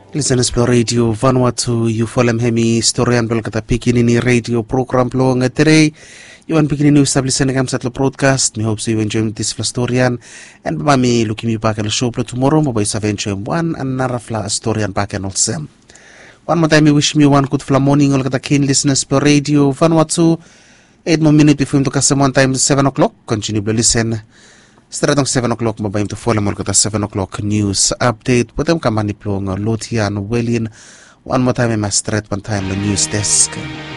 Listeners Plo Radio Vanuatu Ufolem Hemi Historian Belkata Pikinini Radio Program Plo Ngatere. You want beginning new establishing kam sa broadcast. Me hope so you enjoy this Historian and mami looking me back at the show tomorrow. Mabay sa venture one and narafla Historian back and also. One more time we wish me one good fla morning all kata keen listeners Plo Radio Vanuatu. 8 more minutes before him to custom one time 7 o'clock. Continue to listen. Start on 7 o'clock, mabayim to follow mo kata 7 o'clock news update. Putem ka maniplo ng Lotian Welin. One more time, I must start one time the news desk.